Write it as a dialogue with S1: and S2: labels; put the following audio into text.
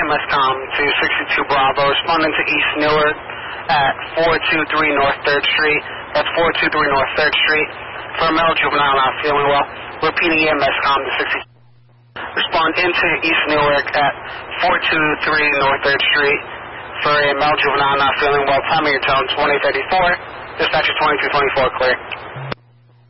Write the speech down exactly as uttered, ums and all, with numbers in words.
S1: MESCOM to sixty-two Bravo, responding to East Newark at four two three North third Street. That's four two three North third Street. For a male juvenile not feeling well. Repeating again, MESCOM to sixty-two. Respond into East Newark at four two three North third Street. For a male juvenile not feeling well. Time of your tone, twenty thirty-four. Dispatcher twenty-two twenty-four, clear.